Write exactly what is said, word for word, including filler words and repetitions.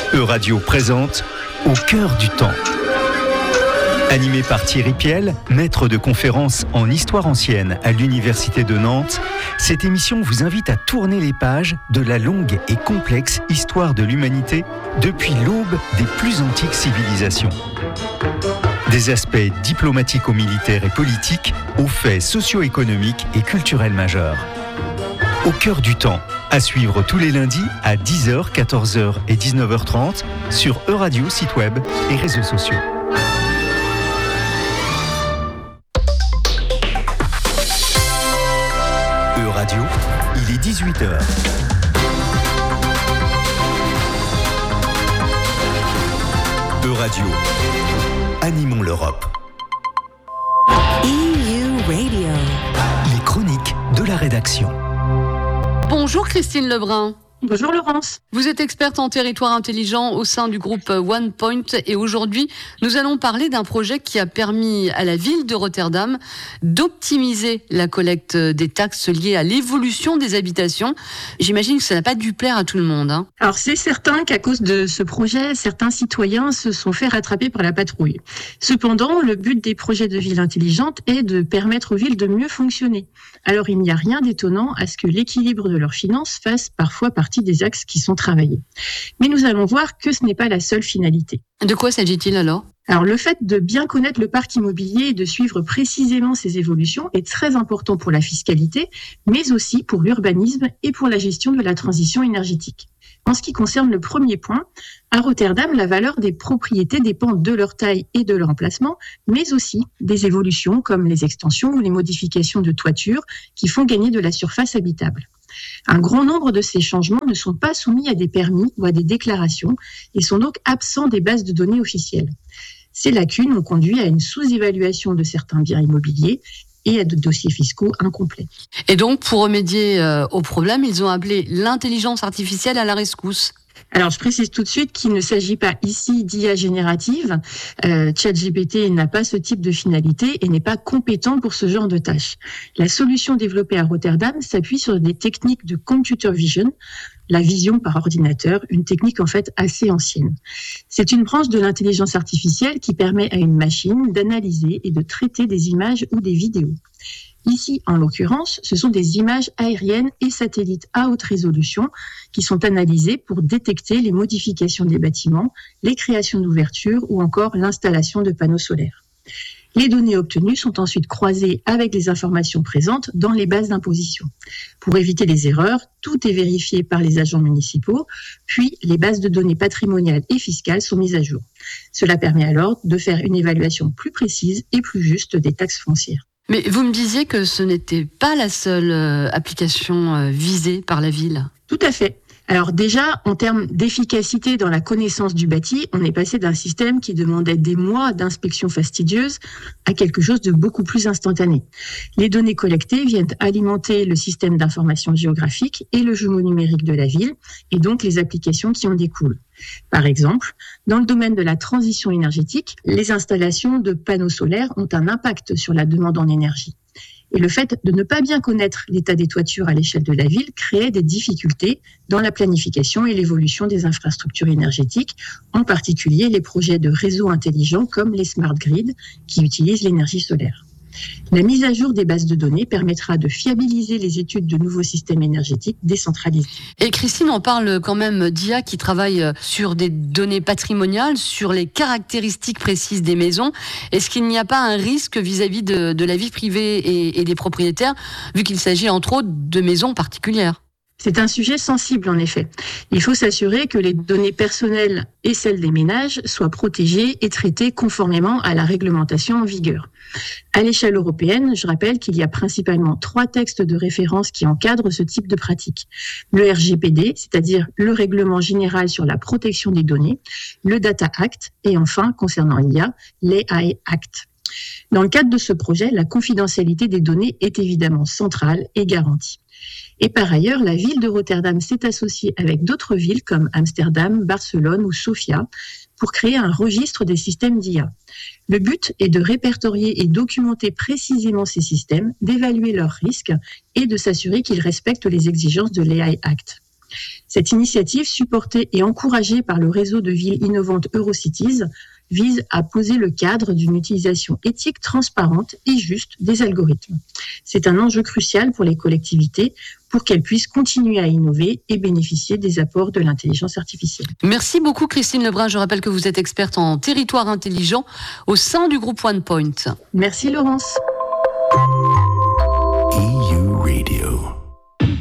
Euradio présente Au cœur du temps. Animé par Thierry Piel, maître de conférences en histoire ancienne à l'Université de Nantes, cette émission vous invite à tourner les pages de la longue et complexe histoire de l'humanité depuis l'aube des plus antiques civilisations. Des aspects diplomatico-militaires et politiques aux faits socio-économiques et culturels majeurs. Au cœur du temps, à suivre tous les lundis à dix heures, quatorze heures et dix-neuf heures trente sur Euradio, site web et réseaux sociaux. Euradio, il est dix-huit heures. Euradio, animons l'Europe. E U Radio. Les chroniques de la rédaction. Bonjour Christine Lebrun. Bonjour Laurence. Vous êtes experte en territoire intelligent au sein du groupe OnePoint et aujourd'hui, nous allons parler d'un projet qui a permis à la ville de Rotterdam d'optimiser la collecte des taxes liées à l'évolution des habitations. J'imagine que ça n'a pas dû plaire à tout le monde. Hein. Alors c'est certain qu'à cause de ce projet, certains citoyens se sont fait rattraper par la patrouille. Cependant, le but des projets de ville intelligente est de permettre aux villes de mieux fonctionner. Alors il n'y a rien d'étonnant à ce que l'équilibre de leurs finances fasse parfois partie des axes qui sont travaillés. Mais nous allons voir que ce n'est pas la seule finalité. De quoi s'agit-il alors ? Alors le fait de bien connaître le parc immobilier et de suivre précisément ses évolutions est très important pour la fiscalité, mais aussi pour l'urbanisme et pour la gestion de la transition énergétique. En ce qui concerne le premier point, à Rotterdam, la valeur des propriétés dépend de leur taille et de leur emplacement, mais aussi des évolutions comme les extensions ou les modifications de toiture qui font gagner de la surface habitable. Un grand nombre de ces changements ne sont pas soumis à des permis ou à des déclarations et sont donc absents des bases de données officielles. Ces lacunes ont conduit à une sous-évaluation de certains biens immobiliers et à de dossiers fiscaux incomplets. Et donc, pour remédier euh, au problème, ils ont appelé l'intelligence artificielle à la rescousse. Alors, je précise tout de suite qu'il ne s'agit pas ici d'I A générative. Euh, ChatGPT n'a pas ce type de finalité et n'est pas compétent pour ce genre de tâches. La solution développée à Rotterdam s'appuie sur des techniques de computer vision, la vision par ordinateur, une technique en fait assez ancienne. C'est une branche de l'intelligence artificielle qui permet à une machine d'analyser et de traiter des images ou des vidéos. Ici, en l'occurrence, ce sont des images aériennes et satellites à haute résolution qui sont analysées pour détecter les modifications des bâtiments, les créations d'ouvertures ou encore l'installation de panneaux solaires. Les données obtenues sont ensuite croisées avec les informations présentes dans les bases d'imposition. Pour éviter les erreurs, tout est vérifié par les agents municipaux, puis les bases de données patrimoniales et fiscales sont mises à jour. Cela permet alors de faire une évaluation plus précise et plus juste des taxes foncières. Mais vous me disiez que ce n'était pas la seule euh, application euh, visée par la ville. Tout à fait. Alors déjà, en termes d'efficacité dans la connaissance du bâti, on est passé d'un système qui demandait des mois d'inspection fastidieuse à quelque chose de beaucoup plus instantané. Les données collectées viennent alimenter le système d'information géographique et le jumeau numérique de la ville, et donc les applications qui en découlent. Par exemple, dans le domaine de la transition énergétique, les installations de panneaux solaires ont un impact sur la demande en énergie. Et le fait de ne pas bien connaître l'état des toitures à l'échelle de la ville créait des difficultés dans la planification et l'évolution des infrastructures énergétiques, en particulier les projets de réseaux intelligents comme les smart grids qui utilisent l'énergie solaire. La mise à jour des bases de données permettra de fiabiliser les études de nouveaux systèmes énergétiques décentralisés. Et Christine, on parle quand même d'I A qui travaille sur des données patrimoniales, sur les caractéristiques précises des maisons. Est-ce qu'il n'y a pas un risque vis-à-vis de, de la vie privée et, et des propriétaires, vu qu'il s'agit entre autres de maisons particulières ? C'est un sujet sensible, en effet. Il faut s'assurer que les données personnelles et celles des ménages soient protégées et traitées conformément à la réglementation en vigueur. À l'échelle européenne, je rappelle qu'il y a principalement trois textes de référence qui encadrent ce type de pratique. Le R G P D, c'est-à-dire le Règlement général sur la protection des données, le Data Act et enfin, concernant l'I A, l'A I Act. Dans le cadre de ce projet, la confidentialité des données est évidemment centrale et garantie. Et par ailleurs, la ville de Rotterdam s'est associée avec d'autres villes comme Amsterdam, Barcelone ou Sofia pour créer un registre des systèmes d'I A. Le but est de répertorier et documenter précisément ces systèmes, d'évaluer leurs risques et de s'assurer qu'ils respectent les exigences de l'A I Act. Cette initiative, supportée et encouragée par le réseau de villes innovantes Eurocities, vise à poser le cadre d'une utilisation éthique, transparente et juste des algorithmes. C'est un enjeu crucial pour les collectivités pour qu'elles puissent continuer à innover et bénéficier des apports de l'intelligence artificielle. Merci beaucoup Christine Lebrun. Je rappelle que vous êtes experte en territoire intelligent au sein du groupe OnePoint. Merci Laurence.